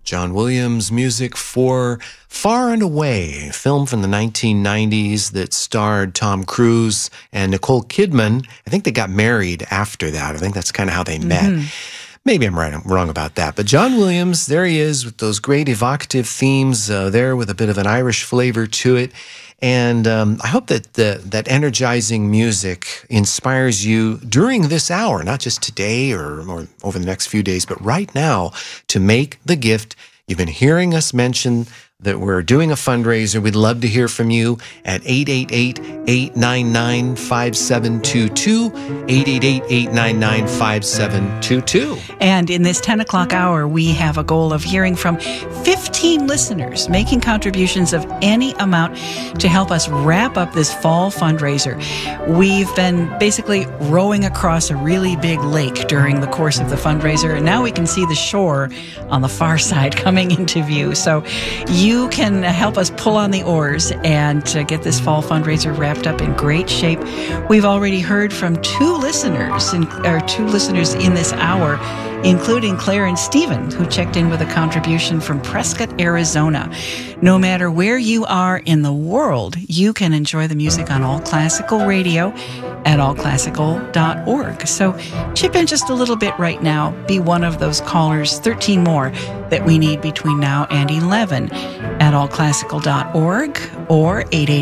John Williams music for Far and Away, a film from the 1990s that starred Tom Cruise and Nicole Kidman. I think they got married after that. I think that's kind of how they met. Maybe I'm wrong about that. But John Williams, there he is with those great evocative themes there with a bit of an Irish flavor to it. And I hope that that energizing music inspires you during this hour, not just today or over the next few days, but right now to make the gift. You've been hearing us mention that we're doing a fundraiser. We'd love to hear from you at 888-899-5722, 888-899-5722. And in this 10 o'clock hour, we have a goal of hearing from 15 listeners making contributions of any amount to help us wrap up this fall fundraiser. We've been basically rowing across a really big lake during the course of the fundraiser, and now we can see the shore on the far side coming into view. So you can help us pull on the oars and get this fall fundraiser wrapped up in great shape. We've already heard from two listeners in this hour, including Claire and Stephen, who checked in with a contribution from Prescott, Arizona. No matter where you are in the world, you can enjoy the music on All Classical Radio at allclassical.org. So chip in just a little bit right now. Be one of those callers, 13 more that we need between now and 11 at allclassical.org or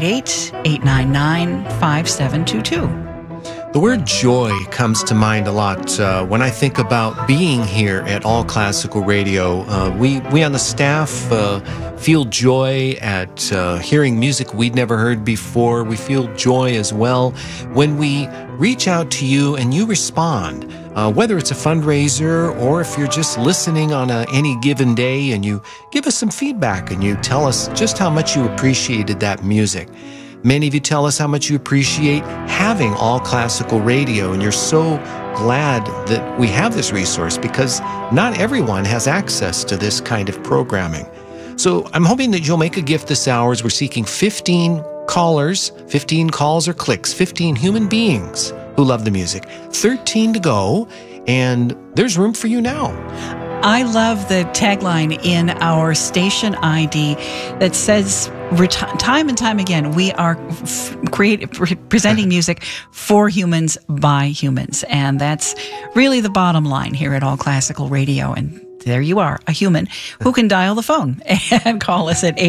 888-899-5722. The word joy comes to mind a lot when I think about being here at All Classical Radio. We on the staff feel joy at hearing music we'd never heard before. We feel joy as well when we reach out to you and you respond, whether it's a fundraiser or if you're just listening on any given day and you give us some feedback and you tell us just how much you appreciated that music. Many of you tell us how much you appreciate having All Classical Radio, and you're so glad that we have this resource because not everyone has access to this kind of programming. So I'm hoping that you'll make a gift this hour as we're seeking 15 callers, 15 calls or clicks, 15 human beings who love the music. 13 to go, and there's room for you now. I love the tagline in our station ID that says, time and time again, we are presenting music for humans by humans. And that's really the bottom line here at All Classical Radio. And there you are, a human who can dial the phone and call us at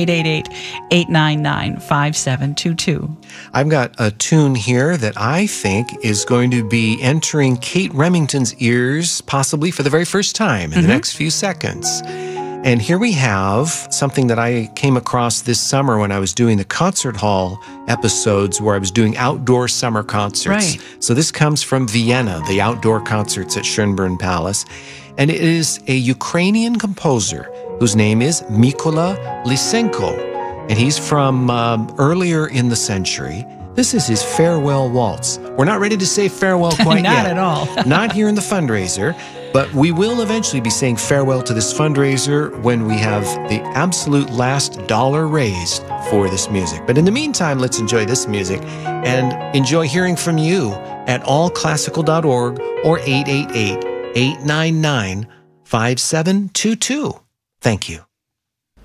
888-899-5722. I've got a tune here that I think is going to be entering Kate Remington's ears, possibly for the very first time in the next few seconds. And here we have something that I came across this summer when I was doing the concert hall episodes where I was doing outdoor summer concerts. Right. So this comes from Vienna, the outdoor concerts at Schönbrunn Palace. And it is a Ukrainian composer whose name is Mykola Lysenko. And he's from earlier in the century. This is his Farewell Waltz. We're not ready to say farewell quite yet. Not at all. Not here in the fundraiser, but we will eventually be saying farewell to this fundraiser when we have the absolute last dollar raised for this music. But in the meantime, let's enjoy this music and enjoy hearing from you at allclassical.org or 888-899-5722. Thank you.